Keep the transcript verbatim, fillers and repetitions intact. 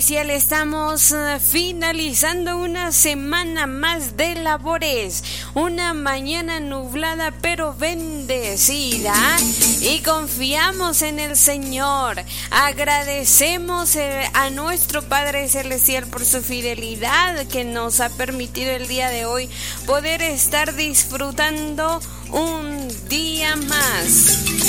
Estamos finalizando una semana más de labores, una mañana nublada pero bendecida, y confiamos en el Señor. Agradecemos a nuestro Padre Celestial por su fidelidad que nos ha permitido el día de hoy poder estar disfrutando un día más.